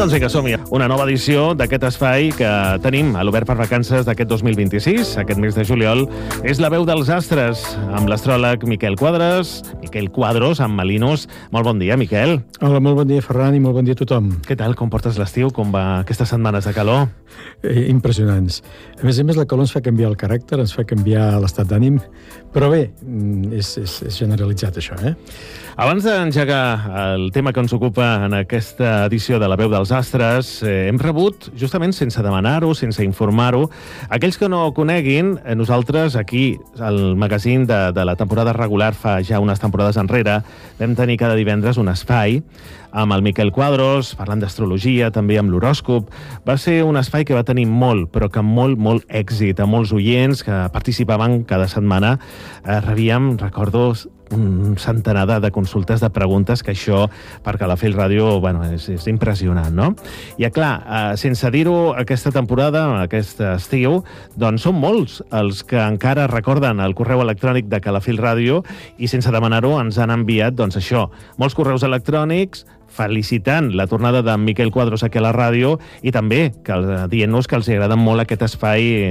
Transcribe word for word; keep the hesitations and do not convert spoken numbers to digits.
Doncs vinga, som-hi. Una nova edició d'aquest espai que tenim a l'Obert per Vacances d'aquest dos mil vint-i-sis, aquest mes de juliol. És la veu dels astres, amb l'astròleg Miquel Quadres, Miquel Quadros, amb Malinos. Molt bon dia, Miquel. Hola, molt bon dia, Ferran, i molt bon dia a tothom. Què tal? Com portes l'estiu? Com va aquestes setmanes de calor? Eh, impressionants. A més a més, la calor ens fa canviar el caràcter, ens fa canviar l'estat d'ànim, però bé, és, és, és generalitzat, això, eh? Abans d'engegar el tema que ens ocupa en aquesta edició de la veu dels astres, eh, hem rebut, justament sense demanar-ho, sense informar-ho, aquells que no coneguin, eh, nosaltres aquí, al magazín de, de la temporada regular, fa ja unes temporades enrere, vam tenir cada divendres un espai amb el Miquel Quadros, parlant d'astrologia, també amb l'horòscop. Va ser un espai que va tenir molt, però que molt, molt èxit, a molts oients que participaven cada setmana. Eh, rebíem, recordo, un centenar de consultes, de preguntes, que això, per Calafell Ràdio, bueno, és, és impressionant, no? I, clar, eh, sense dir-ho, aquesta temporada, aquest estiu, doncs són molts els que encara recorden el correu electrònic de Calafell Ràdio i, sense demanar-ho, ens han enviat, doncs això, molts correus electrònics felicitant la tornada de Miquel Quadros aquí a la ràdio i també que, dient-nos que els agrada molt aquest espai